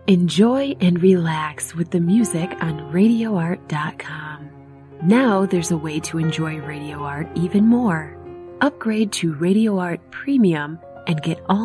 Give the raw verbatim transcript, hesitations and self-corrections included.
Enjoy and relax with the music on radio art dot com. Now there's a way to enjoy Radio Art even more. Upgrade to Radio Art Premium and get all